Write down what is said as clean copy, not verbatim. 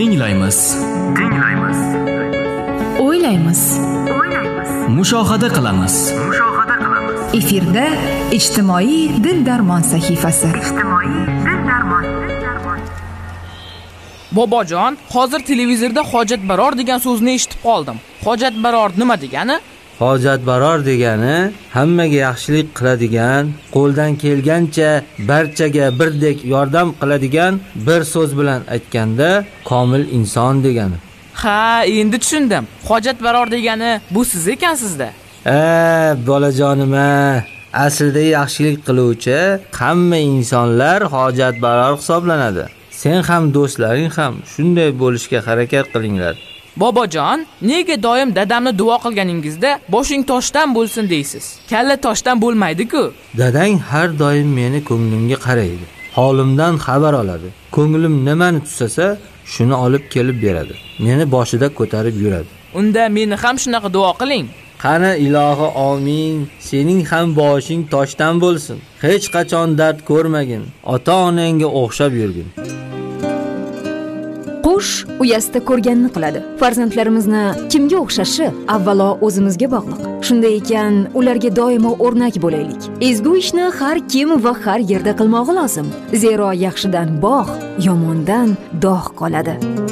Tinglaymiz. O'ylaymiz. Mushohada qilamiz. Efirda ijtimoiy dil-darmon sahifasi. Bobojon, hozir televizorda hojatbaror degan so'zni eshitib qoldim. Hojatbaror nima degani? Hojatbaror degani hammaga yaxshilik qiladigan, qo'ldan kelgancha barchaga birdek yordam qiladigan, bir so'z bilan aytganda komil inson degani. Ha, endi tushundim. Hojatbaror degani bu siz ekansizda. Bolajonim-a, aslida yaxshilik qiluvchi hamma insonlar hojatbaror hisoblanadi. Sen ham do'stlaring ham shunday bo'lishga harakat qilinglar. Bobojon, nega doim dadamni duo qilganingizda boshing toshdan bo'lsin deysiz? Kalla toshdan bo'lmaydi-ku. Dadang har doim meni ko'nglimga qaraydi. Holimdan xabar oladi. Ko'nglim nimani tusasa, shuni olib kelib beradi. Meni boshida ko'tarib yuradi. Unda meni ham shunaqa duo qiling. Qani ilohi amin. Sening ham boshing toshdan bo'lsin. Hech qachon dard ko'rmagin. Ota-onangga o'xshab yurgin. Qush uyasida ko'rganini qiladi. Farzandlarimizni kimga o'xshashi avvalo o'zimizga bog'liq. Shunday ekan, ularga doimo o'rnak bo'laylik. Ezgu ishni har kim va har yerda qilmog'i lozim. Zero yaxshidan bog', yomondan dog' qoladi.